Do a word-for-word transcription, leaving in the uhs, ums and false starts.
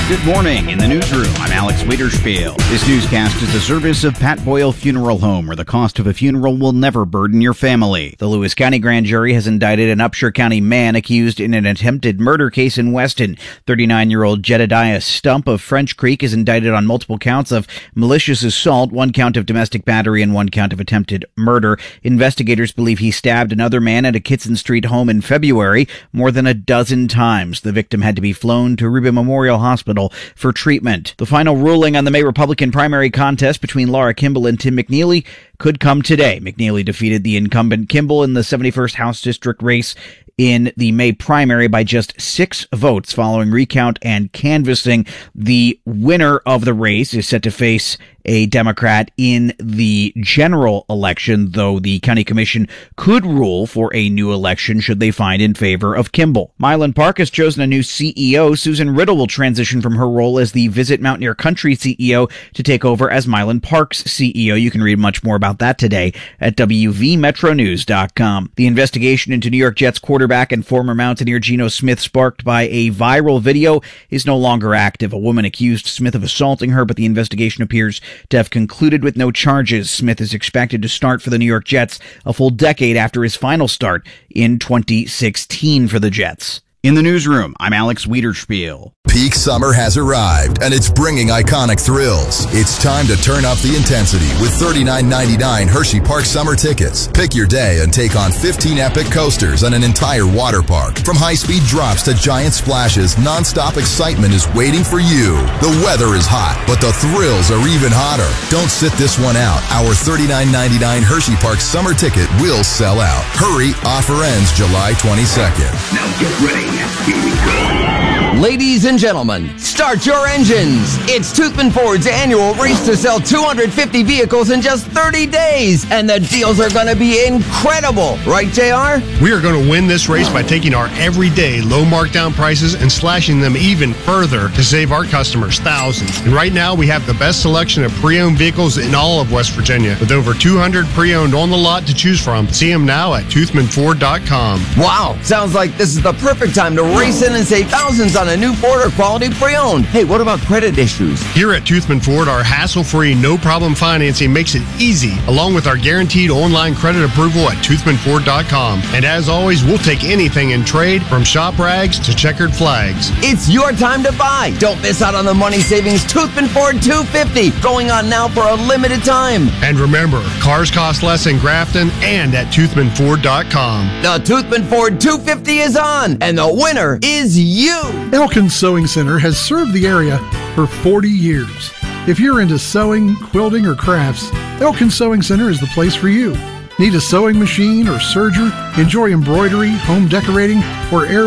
Good morning. In the newsroom, I'm Alex Wiederspiel. This newscast is a service of Pat Boyle Funeral Home, where the cost of a funeral will never burden your family. The Lewis County Grand Jury has indicted an Upshur County man accused in an attempted murder case in Weston. thirty-nine-year-old Jedediah Stump of French Creek is indicted on multiple counts of malicious assault, one count of domestic battery, and one count of attempted murder. Investigators believe he stabbed another man at a Kitson Street home in February more than a dozen times. The victim had to be flown to Reba Memorial Hospital for treatment. The final ruling on the May Republican primary contest between Laura Kimball and Tim McNeely could come today. McNeely defeated the incumbent Kimball in the seventy-first House District race in the May primary by just six votes following recount and canvassing. The winner of the race is set to face a Democrat in the general election, though the county commission could rule for a new election should they find in favor of Kimball. Mylan Park has chosen a new C E O. Susan Riddle will transition from her role as the Visit Mountaineer Country C E O to take over as Mylan Park's C E O. You can read much more about that today at W V Metro News dot com. The investigation into New York Jets quarterback and former Mountaineer Geno Smith, sparked by a viral video, is no longer active. A woman accused Smith of assaulting her, but the investigation appears to have concluded with no charges. Smith is expected to start for the New York Jets a full decade after his final start in twenty sixteen for the Jets. In the newsroom, I'm Alex Wiederspiel. Peak summer has arrived, and it's bringing iconic thrills. It's time to turn up the intensity with thirty-nine ninety-nine Hershey Park summer tickets. Pick your day and take on fifteen epic coasters and an entire water park. From high-speed drops to giant splashes, non-stop excitement is waiting for you. The weather is hot, but the thrills are even hotter. Don't sit this one out. Our thirty-nine ninety-nine Hershey Park summer ticket will sell out. Hurry, offer ends July twenty-second. Now get ready. Here we go. Ladies and gentlemen, start your engines. It's Toothman Ford's annual race to sell two hundred fifty vehicles in just thirty days. And the deals are going to be incredible. Right, J R? We are going to win this race by taking our everyday low markdown prices and slashing them even further to save our customers thousands. And right now, we have the best selection of pre-owned vehicles in all of West Virginia. With over two hundred pre-owned on the lot to choose from. See them now at Toothman Ford dot com. Wow, sounds like this is the perfect time to race in and save thousands on a new Ford or quality pre-owned. Hey, what about credit issues? Here at Toothman Ford, our hassle-free, no-problem financing makes it easy, along with our guaranteed online credit approval at Toothman Ford dot com. And as always, we'll take anything in trade, from shop rags to checkered flags. It's your time to buy. Don't miss out on the money savings Toothman Ford two fifty, going on now for a limited time. And remember, cars cost less in Grafton and at Toothman Ford dot com. The Toothman Ford two fifty is on, and the winner is you. Elkins Sewing Center has served the area for forty years. If you're into sewing, quilting, or crafts, Elkins Sewing Center is the place for you. Need a sewing machine or serger? Enjoy embroidery, home decorating, or air